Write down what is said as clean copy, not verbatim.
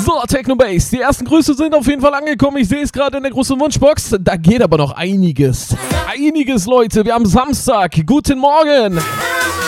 So, Technobase, die ersten Grüße sind auf jeden Fall angekommen. Ich sehe es gerade in der großen Wunschbox. Da geht aber noch einiges. Einiges, Leute. Wir haben Samstag. Guten Morgen.